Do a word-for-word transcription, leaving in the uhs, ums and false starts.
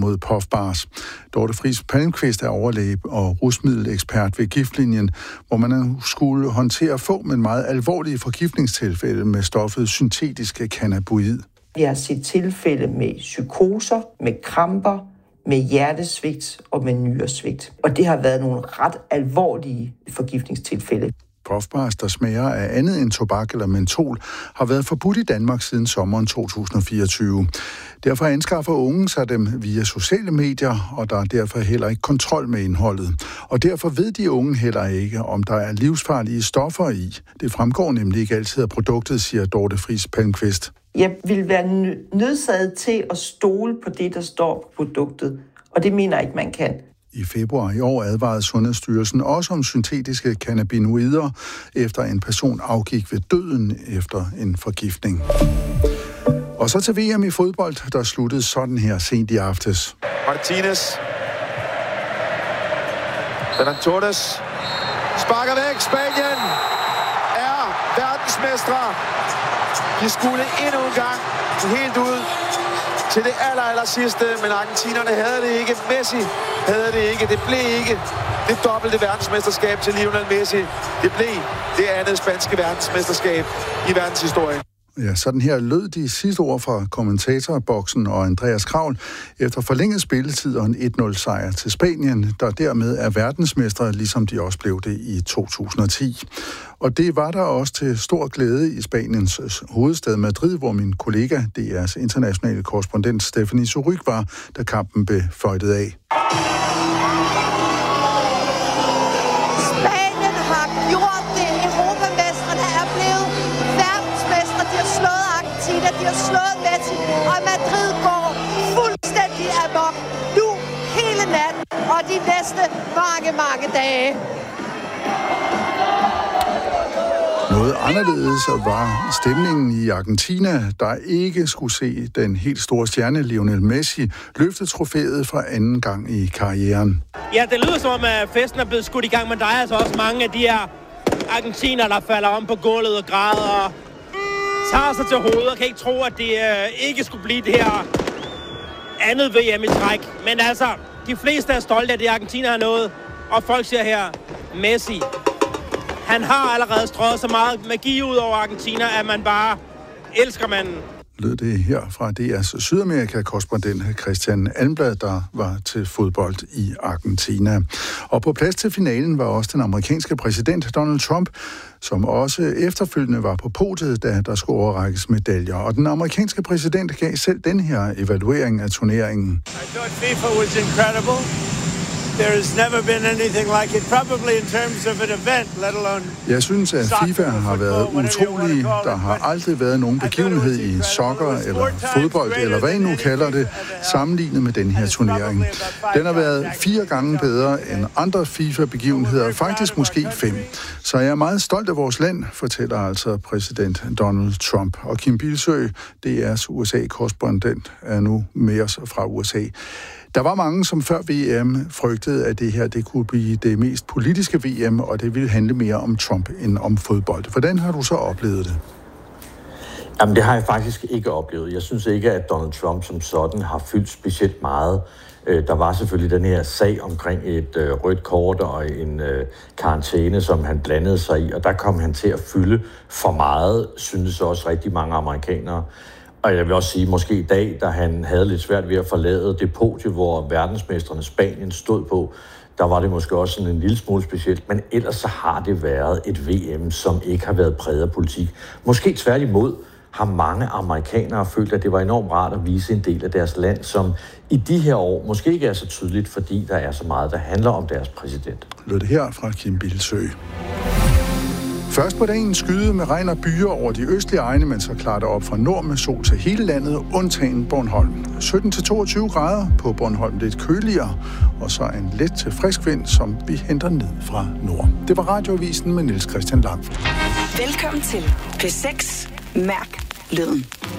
mod puffbars. Dorte Friis Palmqvist er overlæge og rusmiddelekspert ved Giftlinjen, hvor man skulle håndtere få, men meget alvorlige forgiftningstilfælde med stoffet syntetiske cannabinoid. Vi har set tilfælde med psykoser, med kramper, med hjertesvigt og med nyresvigt. Og det har været nogle ret alvorlige forgiftningstilfælde. Puffbars, der smager af andet end tobak eller mentol, har været forbudt i Danmark siden sommeren to tusind og fireogtyve. Derfor anskaffer unge sig dem via sociale medier, og der er derfor heller ikke kontrol med indholdet. Og derfor ved de unge heller ikke, om der er livsfarlige stoffer i. Det fremgår nemlig ikke altid af produktet, siger Dorte Friis Palmqvist. Jeg vil være nødsaget til at stole på det, der står på produktet, og det mener jeg ikke, man kan. I februar i år advarede Sundhedsstyrelsen også om syntetiske cannabinoider, efter en person afgik ved døden efter en forgiftning. Og så til V M i fodbold, der sluttede sådan her sent i aftes. Martinez. Ferran Torres. Sparker væk. Spanien er verdensmestre. De skulle endnu en gang helt ud til det aller, aller sidste, men argentinerne havde det ikke. Messi havde det ikke. Det blev ikke det dobbelte verdensmesterskab til Lionel Messi. Det blev det andet spanske verdensmesterskab i verdenshistorien. Ja, sådan her lød de sidste ord fra kommentatorboksen og Andreas Kravl efter forlænget spilletid og en et nul sejr til Spanien, der dermed er verdensmestre, ligesom de også blev det i to tusind og ti. Og det var der også til stor glæde i Spaniens hovedstad Madrid, hvor min kollega, D R's internationale korrespondent Stephanie Surrugue var, da kampen blev fløjtet af. Spanien har gjort det. Europamestrene er blevet verdensmestre. De har slået Argentina, de har slået Messi, og Madrid går fuldstændig amok nu hele natten og de næste mange, mange dage. Noget anderledes var stemningen i Argentina, der ikke skulle se den helt store stjerne Lionel Messi løfte trofæet for anden gang i karrieren. Ja, det lyder som om, at festen er blevet skudt i gang, men der er altså også mange af de her argentiner, der falder om på gulvet og græder og tager sig til hovedet og kan ikke tro, at det øh, ikke skulle blive det her andet V M i træk. Men altså, de fleste er stolte af, at de argentiner har noget, og folk siger her, Messi, han har allerede strøget så meget magi ud over Argentina, at man bare elsker manden. Lød det her fra D R's Sydamerika-korrespondent Christian Almblad, der var til fodbold i Argentina. Og på plads til finalen var også den amerikanske præsident Donald Trump, som også efterfølgende var på podiet, da der skulle overrækkes medaljer. Og den amerikanske præsident gav selv den her evaluering af turneringen. I thought FIFA was incredible. There has never been anything like it, probably in terms of an event, let alone. Jeg synes, at FIFA har været utrolig. Der har aldrig været nogen begivenhed i soccer eller fodbold, eller hvad I nu kalder det, sammenlignet med den her turnering. Den har været fire gange bedre end andre FIFA-begivenheder, faktisk måske fem. Så jeg er meget stolt af vores land, fortæller altså præsident Donald Trump. Og Kim Bildsøe, D R's U S A-korrespondent, er nu med os fra U S A. Der var mange, som før V M frygtede, at det her det kunne blive det mest politiske V M, og det ville handle mere om Trump end om fodbold. Hvordan har du så oplevet det? Jamen, det har jeg faktisk ikke oplevet. Jeg synes ikke, at Donald Trump som sådan har fyldt specielt meget. Der var selvfølgelig den her sag omkring et øh, rødt kort og en øh, karantæne, som han blandede sig i, og der kom han til at fylde for meget, synes også rigtig mange amerikanere. Og jeg vil også sige, måske i dag, da han havde lidt svært ved at forlade det podie, hvor verdensmestrene Spanien stod på, der var det måske også sådan en lille smule specielt. Men ellers så har det været et V M, som ikke har været præget af politik. Måske tværtimod har mange amerikanere følt, at det var enormt rart at vise en del af deres land, som i de her år måske ikke er så tydeligt, fordi der er så meget, der handler om deres præsident. Lød det her fra Kim Bildsøe. Først på dagen skyde med regn og byer over de østlige egne, men så klarer det op fra nord med sol til hele landet, undtagen Bornholm. sytten til toogtyve grader på Bornholm, lidt køligere, og så en let til frisk vind, som vi henter ned fra nord. Det var Radioavisen med Niels Christian Lang. Velkommen til P seks. Mærk lyden.